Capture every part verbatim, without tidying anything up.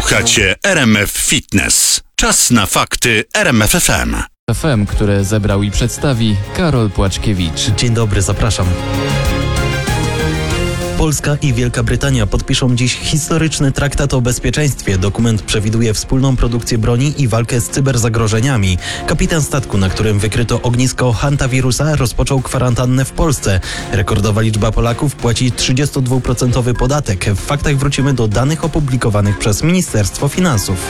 Słuchacie R M F Fitness. Czas na fakty R M F F M. F M, które zebrał i przedstawi Karol Płaczkiewicz. Dzień dobry, zapraszam. Polska i Wielka Brytania podpiszą dziś historyczny traktat o bezpieczeństwie. Dokument przewiduje wspólną produkcję broni i walkę z cyberzagrożeniami. Kapitan statku, na którym wykryto ognisko hantawirusa, rozpoczął kwarantannę w Polsce. Rekordowa liczba Polaków płaci trzydziestodwuprocentowy podatek. W faktach wrócimy do danych opublikowanych przez Ministerstwo Finansów.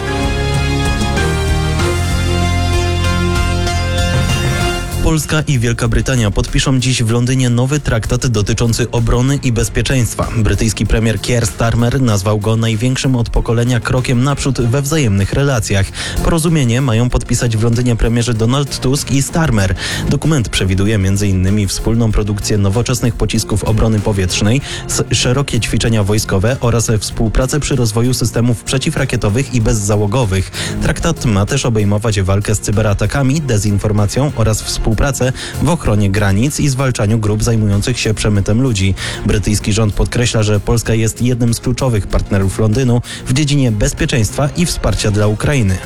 Polska i Wielka Brytania podpiszą dziś w Londynie nowy traktat dotyczący obrony i bezpieczeństwa. Brytyjski premier Keir Starmer nazwał go największym od pokolenia krokiem naprzód we wzajemnych relacjach. Porozumienie mają podpisać w Londynie premierzy Donald Tusk i Starmer. Dokument przewiduje między innymi wspólną produkcję nowoczesnych pocisków obrony powietrznej, szerokie ćwiczenia wojskowe oraz współpracę przy rozwoju systemów przeciwrakietowych i bezzałogowych. Traktat ma też obejmować walkę z cyberatakami, dezinformacją oraz współpracę pracę w ochronie granic i zwalczaniu grup zajmujących się przemytem ludzi. Brytyjski rząd podkreśla, że Polska jest jednym z kluczowych partnerów Londynu w dziedzinie bezpieczeństwa i wsparcia dla Ukrainy.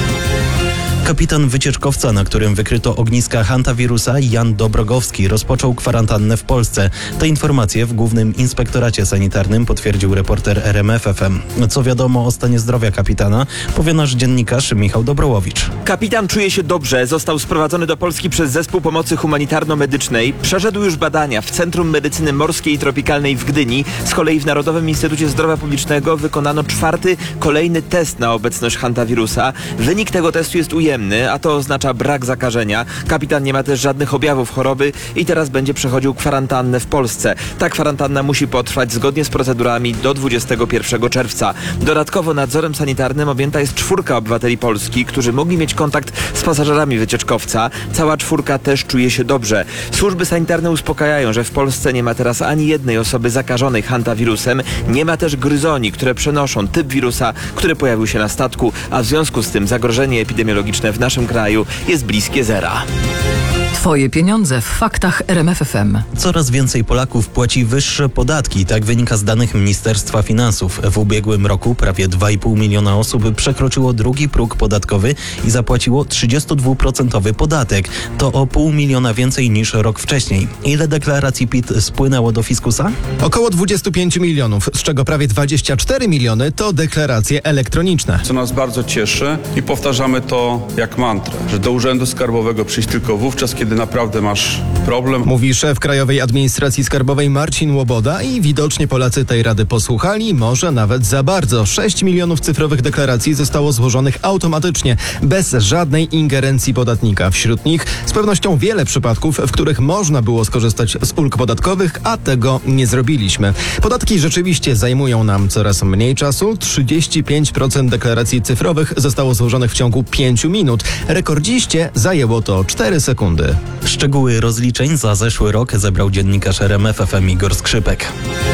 Kapitan wycieczkowca, na którym wykryto ogniska hantawirusa, Jan Dobrogowski, rozpoczął kwarantannę w Polsce. Te informacje w Głównym Inspektoracie Sanitarnym potwierdził reporter R M F F M. Co wiadomo o stanie zdrowia kapitana, powie nasz dziennikarz Michał Dobrołowicz. Kapitan czuje się dobrze, został sprowadzony do Polski przez Zespół Pomocy Humanitarno-Medycznej. Przeszedł już badania w Centrum Medycyny Morskiej i Tropikalnej w Gdyni. Z kolei w Narodowym Instytucie Zdrowia Publicznego wykonano czwarty, kolejny test na obecność hantawirusa. Wynik tego testu jest ujemny, a to oznacza brak zakażenia. Kapitan nie ma też żadnych objawów choroby i teraz będzie przechodził kwarantannę w Polsce. Ta kwarantanna musi potrwać zgodnie z procedurami do dwudziestego pierwszego czerwca. Dodatkowo nadzorem sanitarnym objęta jest czwórka obywateli Polski, którzy mogli mieć kontakt z pasażerami wycieczkowca. Cała czwórka też czuje się dobrze. Służby sanitarne uspokajają, że w Polsce nie ma teraz ani jednej osoby zakażonej hantawirusem. Nie ma też gryzoni, które przenoszą typ wirusa, który pojawił się na statku, a w związku z tym zagrożenie epidemiologiczne w naszym kraju jest bliskie zera. Twoje pieniądze w faktach R M F F M. Coraz więcej Polaków płaci wyższe podatki, tak wynika z danych Ministerstwa Finansów. W ubiegłym roku prawie dwa i pół miliona osób przekroczyło drugi próg podatkowy i zapłaciło trzydziestodwuprocentowy podatek. To o pół miliona więcej niż rok wcześniej. Ile deklaracji P I T spłynęło do fiskusa? Około dwadzieścia pięć milionów, z czego prawie dwadzieścia cztery miliony to deklaracje elektroniczne. Co nas bardzo cieszy i powtarzamy to jak mantrę, że do Urzędu Skarbowego przyjść tylko wówczas, kiedy naprawdę masz problem. Mówi szef Krajowej Administracji Skarbowej Marcin Łoboda i widocznie Polacy tej rady posłuchali, może nawet za bardzo. sześć milionów cyfrowych deklaracji zostało złożonych automatycznie, bez żadnej ingerencji podatnika. Wśród nich z pewnością wiele przypadków, w których można było skorzystać z ulg podatkowych, a tego nie zrobiliśmy. Podatki rzeczywiście zajmują nam coraz mniej czasu. trzydzieści pięć procent deklaracji cyfrowych zostało złożonych w ciągu pięciu minut. Rekordziście zajęło to cztery sekundy. Szczegóły rozliczeń za zeszły rok zebrał dziennikarz R M F F M Igor Skrzypek.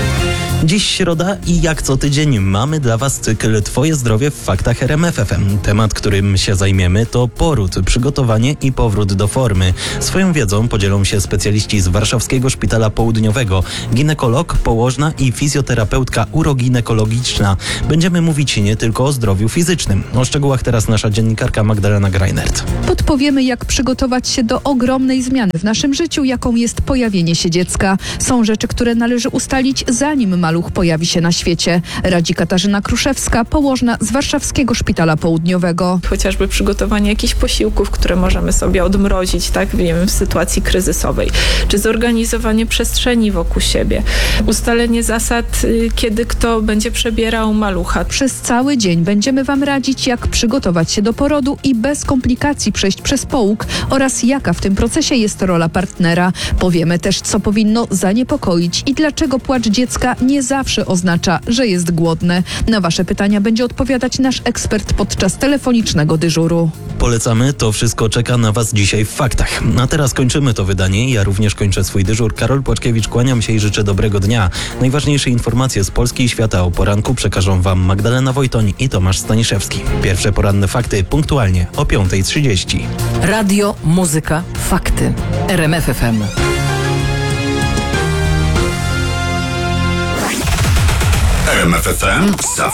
Dziś środa i jak co tydzień mamy dla Was cykl Twoje zdrowie w faktach R M F F M. Temat, którym się zajmiemy, to poród, przygotowanie i powrót do formy. Swoją wiedzą podzielą się specjaliści z Warszawskiego Szpitala Południowego, ginekolog, położna i fizjoterapeutka uroginekologiczna. Będziemy mówić nie tylko o zdrowiu fizycznym. O szczegółach teraz nasza dziennikarka Magdalena Greinert. Podpowiemy, jak przygotować się do ogromnej zmiany w naszym życiu, jaką jest pojawienie się dziecka. Są rzeczy, które należy ustalić, zanim maluch pojawi się na świecie. Radzi Katarzyna Kruszewska, położna z Warszawskiego Szpitala Południowego. Chociażby przygotowanie jakichś posiłków, które możemy sobie odmrozić, tak, nie wiem, w sytuacji kryzysowej. Czy zorganizowanie przestrzeni wokół siebie. Ustalenie zasad, kiedy kto będzie przebierał malucha. Przez cały dzień będziemy Wam radzić, jak przygotować się do porodu i bez komplikacji przejść przez połóg oraz jaka w tym procesie jest rola partnera. Powiemy też, co powinno zaniepokoić i dlaczego płacz dziecka nie zawsze oznacza, że jest głodne. Na Wasze pytania będzie odpowiadać nasz ekspert podczas telefonicznego dyżuru. Polecamy, to wszystko czeka na Was dzisiaj w faktach. A teraz kończymy to wydanie. Ja również kończę swój dyżur. Karol Płaczkiewicz, kłaniam się i życzę dobrego dnia. Najważniejsze informacje z Polski i świata o poranku przekażą Wam Magdalena Wojtoń i Tomasz Staniszewski. Pierwsze poranne fakty punktualnie o piąta trzydzieści. Radio, muzyka, fakty. R M F F M. R M F F M.